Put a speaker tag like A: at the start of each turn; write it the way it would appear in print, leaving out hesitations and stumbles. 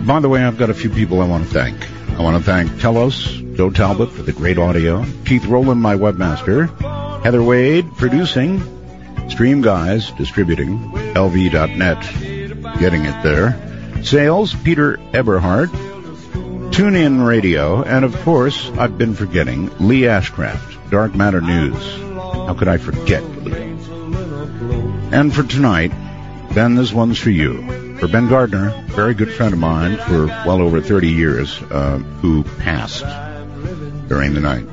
A: By the way, I've got a few people I want to thank. I want to thank Telos, Joe Talbot for the great audio, Keith Rowland, my webmaster, Heather Wade, producing, Stream Guys, distributing, LV.net, getting it there, sales, Peter Eberhardt, TuneIn Radio, and of course, I've been forgetting, Lee Ashcraft, Dark Matter News. How could I forget Lee? And for tonight, Ben, this one's for you. For Ben Gardner, very good friend of mine for well over 30 years, who passed during the night.